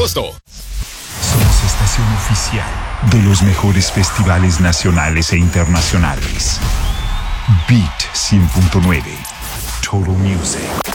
agosto. Somos estación oficial de los mejores festivales nacionales e internacionales. Beat 100.9. Total Music.